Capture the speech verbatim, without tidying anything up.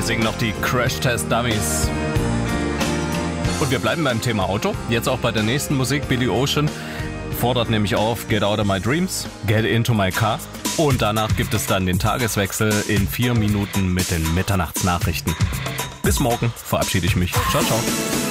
Hier singen noch die Crash Test Dummies. Und wir bleiben beim Thema Auto. Jetzt auch bei der nächsten Musik. Billy Ocean fordert nämlich auf: Get out of my dreams, get into my car. Und danach gibt es dann den Tageswechsel in vier Minuten mit den Mitternachtsnachrichten. Bis morgen verabschiede ich mich. Ciao, ciao.